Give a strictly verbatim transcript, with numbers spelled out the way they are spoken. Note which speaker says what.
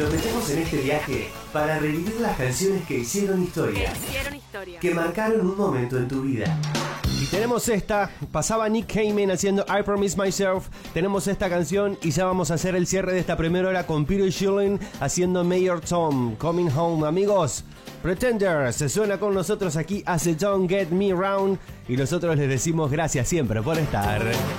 Speaker 1: Nos metemos en este viaje para revivir las canciones que hicieron historia,
Speaker 2: Que hicieron historia.
Speaker 1: que marcaron un momento en tu vida.
Speaker 3: Y tenemos esta, pasaba Nick Cayman haciendo I Promise Myself, tenemos esta canción y ya vamos a hacer el cierre de esta primera hora con Peter Schilling haciendo Mayor Tom, Coming Home. Amigos, Pretenders se suena con nosotros aquí, hace Don't Get Me Round y nosotros les decimos gracias siempre por estar.